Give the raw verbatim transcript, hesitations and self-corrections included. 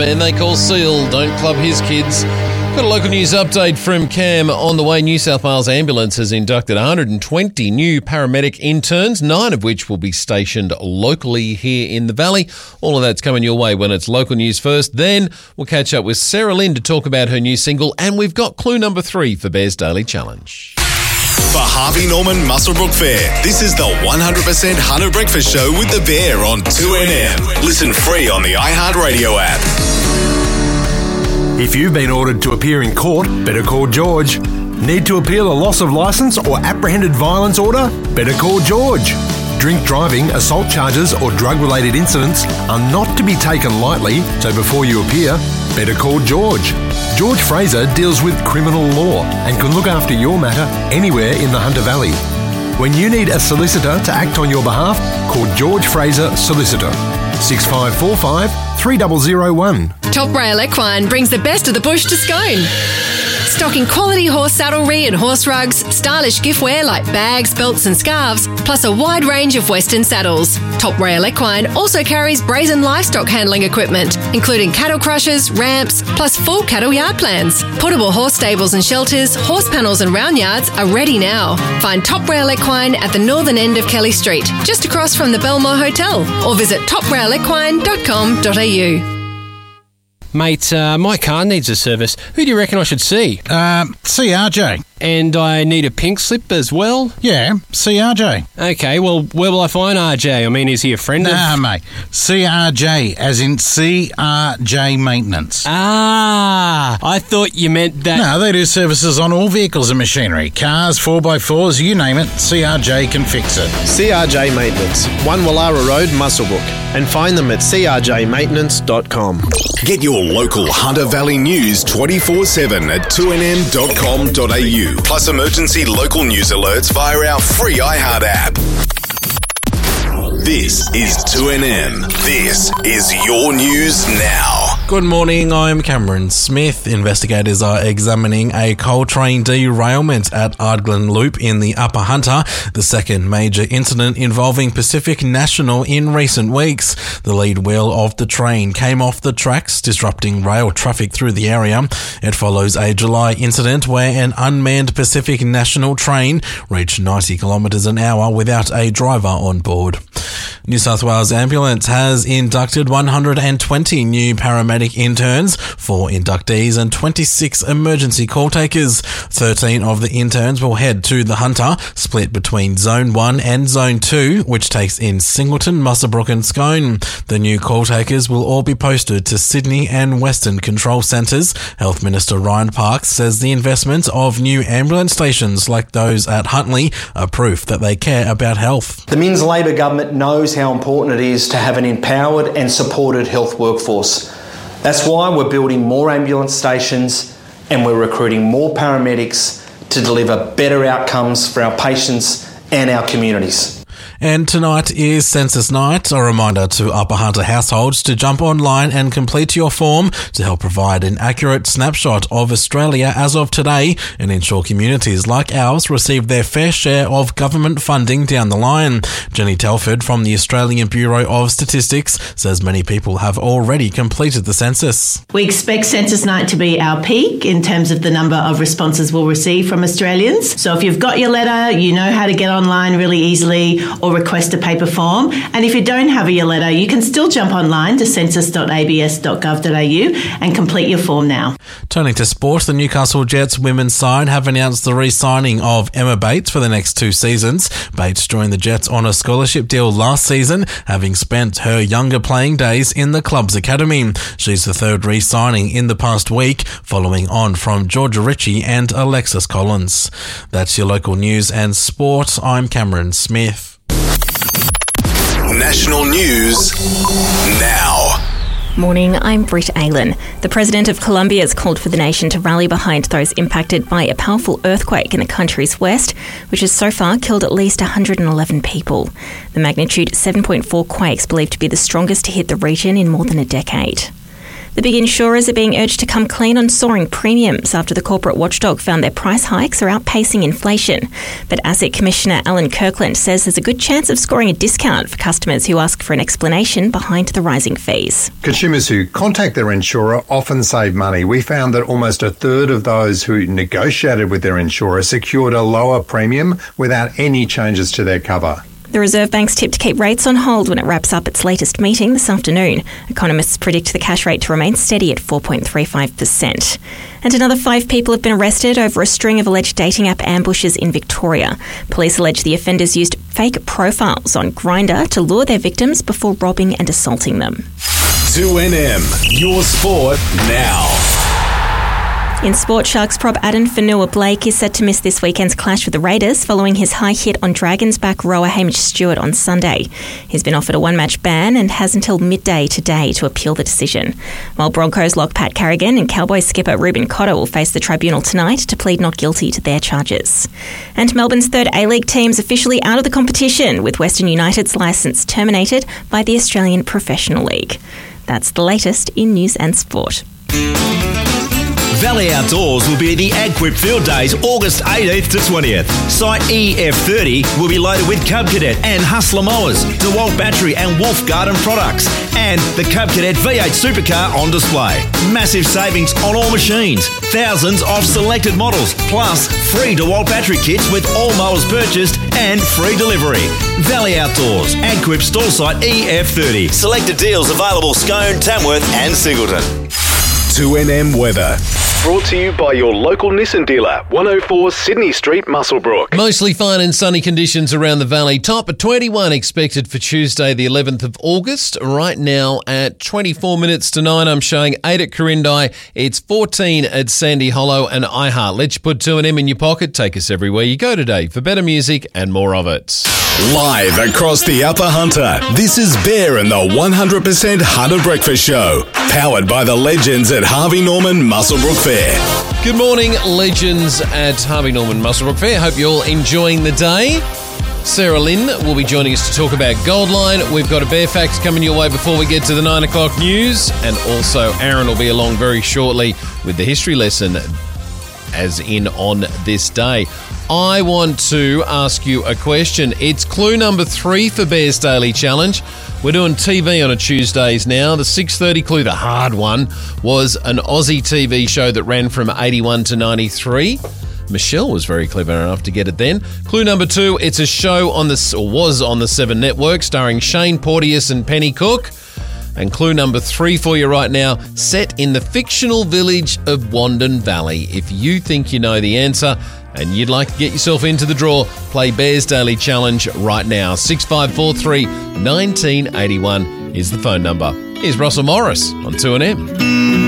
man they call Seal. Don't club his kids. Got a local news update from Cam on the way. New South Wales Ambulance has inducted one hundred twenty new paramedic interns, nine of which will be stationed locally here in the Valley. All of that's coming your way when it's local news first. Then we'll catch up with Sarah Lynn to talk about her new single, and we've got clue number three for Bear's Daily Challenge. For Harvey Norman Muswellbrook Fair, this is the one hundred percent Hunter Breakfast Show with the Bear on two N M. Listen free on the iHeartRadio app. If you've been ordered to appear in court, better call George. Need to appeal a loss of licence or apprehended violence order? Better call George. Drink driving, assault charges or drug-related incidents are not to be taken lightly, so before you appear, better call George. George Fraser deals with criminal law and can look after your matter anywhere in the Hunter Valley. When you need a solicitor to act on your behalf, call George Fraser Solicitor. six five four five, three zero zero one. Top Rail Equine brings the best of the bush to Scone. Stocking quality horse saddlery and horse rugs, stylish giftware like bags, belts and scarves, plus a wide range of Western saddles. Top Rail Equine also carries brazen livestock handling equipment, including cattle crushers, ramps, plus full cattle yard plans. Portable horse stables and shelters, horse panels and round yards are ready now. Find Top Rail Equine at the northern end of Kelly Street, just across from the Belmore Hotel, or visit top rail equine dot com dot a u. Mate, uh, my car needs a service. Who do you reckon I should see? Um, see R J. And I need a pink slip as well? Yeah, see R J. Okay, well, where will I find R J? I mean, is he a friend of... Nah, mate. C R J, as in C R J Maintenance. Ah, I thought you meant that... No, they do services on all vehicles and machinery. Cars, four by fours, you name it, C R J can fix it. C R J Maintenance, one Wallara Road, Muswellbrook. And find them at c r j maintenance dot com. Get your local Hunter Valley news twenty-four seven at two n m dot com dot a u. Plus emergency local news alerts via our free iHeart app. This is two N M. This is your news now. Good morning, I'm Cameron Smith. Investigators are examining a coal train derailment at Ardglen Loop in the Upper Hunter, the second major incident involving Pacific National in recent weeks. The lead wheel of the train came off the tracks, disrupting rail traffic through the area. It follows a July incident where an unmanned Pacific National train reached ninety kilometres an hour without a driver on board. New South Wales Ambulance has inducted one hundred twenty new paramedic interns, four inductees and twenty-six emergency call takers. thirteen of the interns will head to the Hunter, split between Zone one and Zone two, which takes in Singleton, Muswellbrook and Scone. The new call takers will all be posted to Sydney and Western control centres. Health Minister Ryan Parks says the investment of new ambulance stations like those at Huntley are proof that they care about health. The Minns Labor government knows how important it is to have an empowered and supported health workforce. That's why we're building more ambulance stations and we're recruiting more paramedics to deliver better outcomes for our patients and our communities. And tonight is Census Night, a reminder to Upper Hunter households to jump online and complete your form to help provide an accurate snapshot of Australia as of today and ensure communities like ours receive their fair share of government funding down the line. Jenny Telford from the Australian Bureau of Statistics says many people have already completed the census. We expect Census Night to be our peak in terms of the number of responses we'll receive from Australians. So if you've got your letter, you know how to get online really easily, or request a paper form. And if you don't have your letter, you can still jump online to census dot a b s dot gov dot a u and complete your form now. Turning to sport, the Newcastle Jets women's side have announced the re-signing of Emma Bates for the next two seasons. Bates joined the Jets on a scholarship deal last season, having spent her younger playing days in the club's academy. She's the third re-signing in the past week, following on from Georgia Ritchie and Alexis Collins. That's your local news and sport. I'm Cameron Smith. National news now. Morning, I'm Britt Aylan. The President of Colombia has called for the nation to rally behind those impacted by a powerful earthquake in the country's west, which has so far killed at least one hundred eleven people. The magnitude seven point four quake is believed to be the strongest to hit the region in more than a decade. The big insurers are being urged to come clean on soaring premiums after the corporate watchdog found their price hikes are outpacing inflation. But Asset Commissioner Alan Kirkland says there's a good chance of scoring a discount for customers who ask for an explanation behind the rising fees. Consumers who contact their insurer often save money. We found that almost a third of those who negotiated with their insurer secured a lower premium without any changes to their cover. The Reserve Bank's tipped to keep rates on hold when it wraps up its latest meeting this afternoon. Economists predict the cash rate to remain steady at four point three five percent. And another five people have been arrested over a string of alleged dating app ambushes in Victoria. Police allege the offenders used fake profiles on Grindr to lure their victims before robbing and assaulting them. two N M, your sport now. In sport, Sharks prop Adam Fanua-Blake is set to miss this weekend's clash with the Raiders following his high hit on Dragons back rower Hamish Stewart on Sunday. He's been offered a one-match ban and has until midday today to appeal the decision. While Broncos lock Pat Carrigan and Cowboys skipper Ruben Cotter will face the tribunal tonight to plead not guilty to their charges. And Melbourne's third A-League team's officially out of the competition, with Western United's licence terminated by the Australian Professional League. That's the latest in news and sport. Valley Outdoors will be at the AgQuip Field Days August eighteenth to twentieth. Site E F thirty will be loaded with Cub Cadet and Hustler mowers, DeWalt battery and Wolf Garden products, and the Cub Cadet V eight Supercar on display. Massive savings on all machines, thousands of selected models, plus free DeWalt battery kits with all mowers purchased and free delivery. Valley Outdoors, AgQuip store site E F thirty. Selected deals available Scone, Tamworth and Singleton. two N M weather. Brought to you by your local Nissan dealer, one oh four Sydney Street, Muswellbrook. Mostly fine and sunny conditions around the valley. Top at twenty-one expected for Tuesday, the eleventh of August. Right now at twenty-four minutes to nine, I'm showing eight at Corindai. It's fourteen at Sandy Hollow and iHeart. Let you put two N M in your pocket. Take us everywhere you go today for better music and more of it. Live across the Upper Hunter, this is Bear and the one hundred percent Hunter Breakfast Show. Powered by the legends at Harvey Norman Muswellbrook Fair. Good morning, legends at Harvey Norman Muswellbrook Fair. Hope you're all enjoying the day. Sarah Lynn will be joining us to talk about Goldline. We've got a Bear Facts coming your way before we get to the nine o'clock news. And also Aaron will be along very shortly with the history lesson as in on this day. I want to ask you a question. It's clue number three for Bear's Daily Challenge. We're doing T V on a Tuesdays now. The six thirty clue, the hard one, was an Aussie T V show that ran from eighty-one to ninety-three. Michelle was very clever enough to get it then. Clue number two, it's a show on the, or was on the Seven Network, starring Shane Porteous and Penny Cook. And clue number three for you right now, set in the fictional village of Wandon Valley. If you think you know the answer and you'd like to get yourself into the draw, play Bear's Daily Challenge right now. six five four three, one nine eight one is the phone number. Here's Russell Morris on two N M.